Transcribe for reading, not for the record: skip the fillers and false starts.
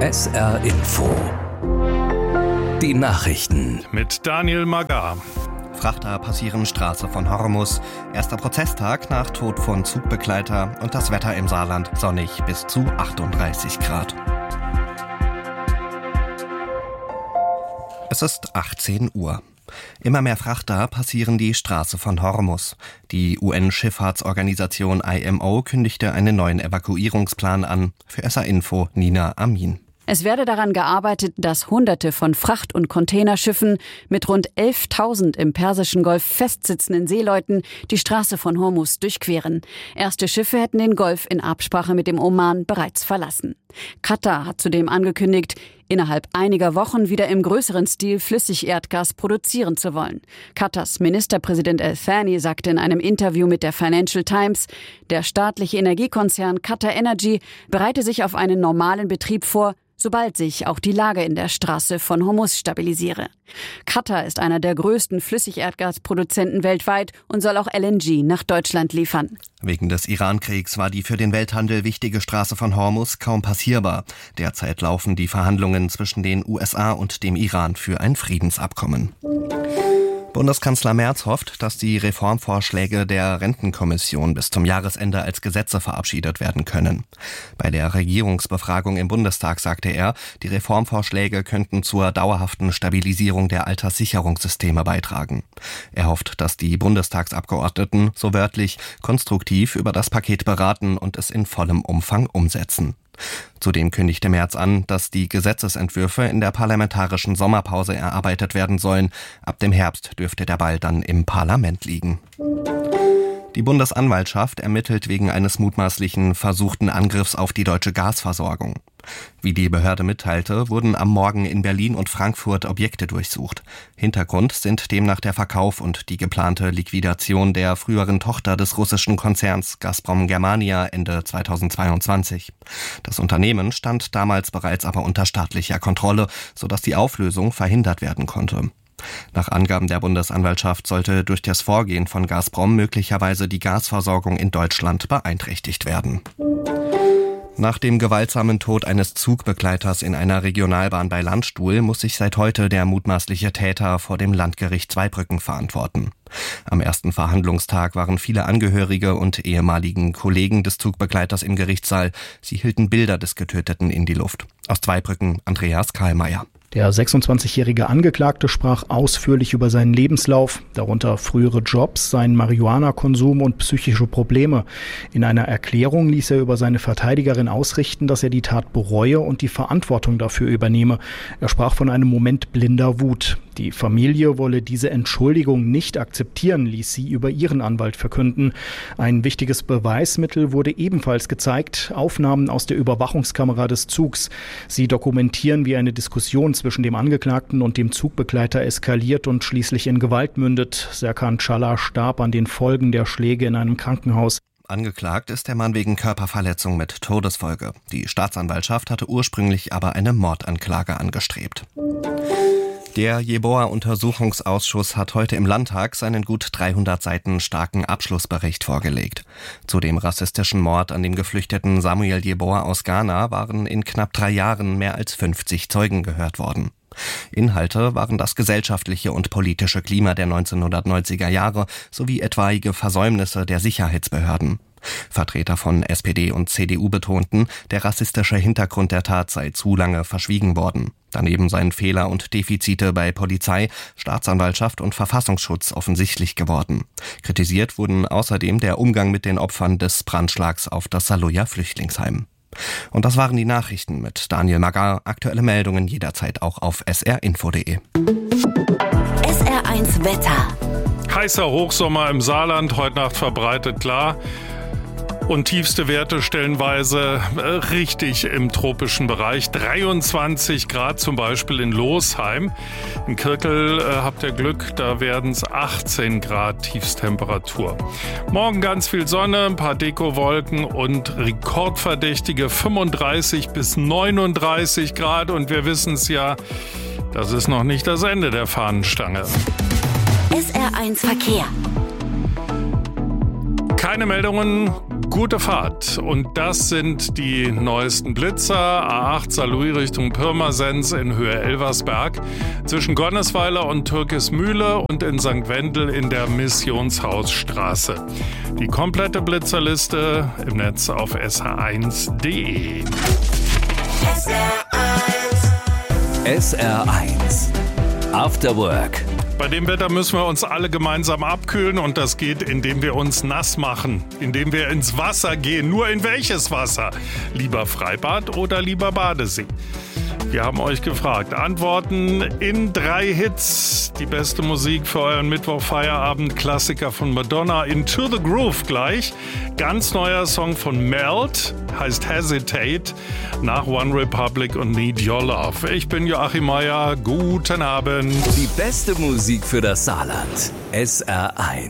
SR Info. Die Nachrichten. Mit Daniel Magar. Frachter passieren Straße von Hormus. Erster Prozesstag nach Tod von Zugbegleiter und das Wetter im Saarland sonnig bis zu 38 Grad. Es ist 18 Uhr. Immer mehr Frachter passieren die Straße von Hormus. Die UN-Schifffahrtsorganisation IMO kündigte einen neuen Evakuierungsplan an. Für SR Info Nina Amin. Es werde daran gearbeitet, dass Hunderte von Fracht- und Containerschiffen mit rund 11.000 im Persischen Golf festsitzenden Seeleuten die Straße von Hormus durchqueren. Erste Schiffe hätten den Golf in Absprache mit dem Oman bereits verlassen. Katar hat zudem angekündigt, innerhalb einiger Wochen wieder im größeren Stil Flüssigerdgas produzieren zu wollen. Katars Ministerpräsident Al-Thani sagte in einem Interview mit der Financial Times, der staatliche Energiekonzern Qatar Energy bereite sich auf einen normalen Betrieb vor, sobald sich auch die Lage in der Straße von Hormus stabilisiere. Katar ist einer der größten Flüssigerdgasproduzenten weltweit und soll auch LNG nach Deutschland liefern. Wegen des Iran-Kriegs war die für den Welthandel wichtige Straße von Hormus kaum passierbar. Derzeit laufen die Verhandlungen zwischen den USA und dem Iran für ein Friedensabkommen. Bundeskanzler Merz hofft, dass die Reformvorschläge der Rentenkommission bis zum Jahresende als Gesetze verabschiedet werden können. Bei der Regierungsbefragung im Bundestag sagte er, die Reformvorschläge könnten zur dauerhaften Stabilisierung der Alterssicherungssysteme beitragen. Er hofft, dass die Bundestagsabgeordneten, so wörtlich, konstruktiv über das Paket beraten und es in vollem Umfang umsetzen. Zudem kündigte Merz an, dass die Gesetzesentwürfe in der parlamentarischen Sommerpause erarbeitet werden sollen. Ab dem Herbst dürfte der Ball dann im Parlament liegen. Die Bundesanwaltschaft ermittelt wegen eines mutmaßlichen versuchten Angriffs auf die deutsche Gasversorgung. Wie die Behörde mitteilte, wurden am Morgen in Berlin und Frankfurt Objekte durchsucht. Hintergrund sind demnach der Verkauf und die geplante Liquidation der früheren Tochter des russischen Konzerns Gazprom Germania Ende 2022. Das Unternehmen stand damals bereits aber unter staatlicher Kontrolle, sodass die Auflösung verhindert werden konnte. Nach Angaben der Bundesanwaltschaft sollte durch das Vorgehen von Gazprom möglicherweise die Gasversorgung in Deutschland beeinträchtigt werden. Nach dem gewaltsamen Tod eines Zugbegleiters in einer Regionalbahn bei Landstuhl muss sich seit heute der mutmaßliche Täter vor dem Landgericht Zweibrücken verantworten. Am ersten Verhandlungstag waren viele Angehörige und ehemaligen Kollegen des Zugbegleiters im Gerichtssaal. Sie hielten Bilder des Getöteten in die Luft. Aus Zweibrücken Andreas Karlmeier. Der 26-jährige Angeklagte sprach ausführlich über seinen Lebenslauf, darunter frühere Jobs, seinen Marihuana-Konsum und psychische Probleme. In einer Erklärung ließ er über seine Verteidigerin ausrichten, dass er die Tat bereue und die Verantwortung dafür übernehme. Er sprach von einem Moment blinder Wut. Die Familie wolle diese Entschuldigung nicht akzeptieren, ließ sie über ihren Anwalt verkünden. Ein wichtiges Beweismittel wurde ebenfalls gezeigt, Aufnahmen aus der Überwachungskamera des Zugs. Sie dokumentieren, wie eine Diskussion zwischen dem Angeklagten und dem Zugbegleiter eskaliert und schließlich in Gewalt mündet. Serkan Çalar starb an den Folgen der Schläge in einem Krankenhaus. Angeklagt ist der Mann wegen Körperverletzung mit Todesfolge. Die Staatsanwaltschaft hatte ursprünglich aber eine Mordanklage angestrebt. Der Jeboa-Untersuchungsausschuss hat heute im Landtag seinen gut 300 Seiten starken Abschlussbericht vorgelegt. Zu dem rassistischen Mord an dem geflüchteten Samuel Yeboah aus Ghana waren in knapp 3 Jahren mehr als 50 Zeugen gehört worden. Inhalte waren das gesellschaftliche und politische Klima der 1990er Jahre sowie etwaige Versäumnisse der Sicherheitsbehörden. Vertreter von SPD und CDU betonten, der rassistische Hintergrund der Tat sei zu lange verschwiegen worden. Daneben seien Fehler und Defizite bei Polizei, Staatsanwaltschaft und Verfassungsschutz offensichtlich geworden. Kritisiert wurden außerdem der Umgang mit den Opfern des Brandschlags auf das Saluja Flüchtlingsheim. Und das waren die Nachrichten mit Daniel Magar. Aktuelle Meldungen jederzeit auch auf srinfo.de. SR1 Wetter. Heißer Hochsommer im Saarland, heute Nacht verbreitet klar. Und tiefste Werte stellenweise richtig im tropischen Bereich. 23 Grad zum Beispiel in Losheim. In Kirkel habt ihr Glück, da werden es 18 Grad Tiefsttemperatur. Morgen ganz viel Sonne, ein paar Dekowolken und rekordverdächtige 35 bis 39 Grad. Und wir wissen es ja, das ist noch nicht das Ende der Fahnenstange. SR1 Verkehr. Keine Meldungen. Gute Fahrt. Und das sind die neuesten Blitzer. A8 Saarlouis Richtung Pirmasens in Höhe Elversberg, zwischen Gonnesweiler und Türkismühle und in St. Wendel in der Missionshausstraße. Die komplette Blitzerliste im Netz auf sr1.de. SR1 After Work. Bei dem Wetter müssen wir uns alle gemeinsam abkühlen und das geht, indem wir uns nass machen, indem wir ins Wasser gehen. Nur in welches Wasser? Lieber Freibad oder lieber Badesee? Wir haben euch gefragt. Antworten in 3 Hits. Die beste Musik für euren Mittwoch-Feierabend. Klassiker von Madonna. Into the Groove gleich. Ganz neuer Song von Melt. Heißt Hesitate. Nach One Republic und Need Your Love. Ich bin Joachim Meier. Guten Abend. Die beste Musik für das Saarland. SR1.